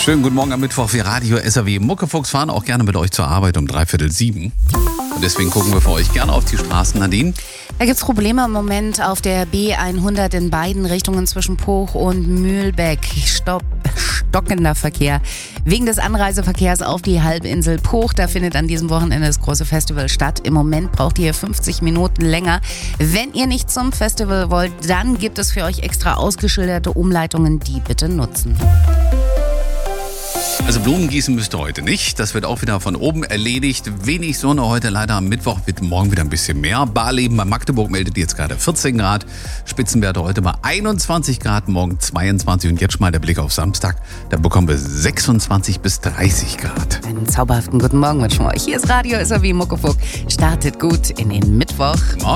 Schönen guten Morgen am Mittwoch für Radio SAW. Muckefuchs fahren auch gerne mit euch zur Arbeit um 6:45. Und deswegen gucken wir für euch gerne auf die Straßen, Nadine. Da gibt es Probleme im Moment auf der B100 in beiden Richtungen zwischen Poch und Mühlbeck. Stockender Verkehr. Wegen des Anreiseverkehrs auf die Halbinsel Poch. Da findet an diesem Wochenende das große Festival statt. Im Moment braucht ihr 50 Minuten länger. Wenn ihr nicht zum Festival wollt, dann gibt es für euch extra ausgeschilderte Umleitungen, die bitte nutzen. Also Blumen gießen müsst ihr heute nicht. Das wird auch wieder von oben erledigt. Wenig Sonne heute leider am Mittwoch, wird morgen wieder ein bisschen mehr. Barleben bei Magdeburg meldet jetzt gerade 14 Grad. Spitzenwerte heute bei 21 Grad, morgen 22. Und jetzt schon mal der Blick auf Samstag. Da bekommen wir 26 bis 30 Grad. Einen zauberhaften guten Morgen wünschen wir euch. Hier ist Radio SAW Muckefuck. Startet gut in den Mittwoch.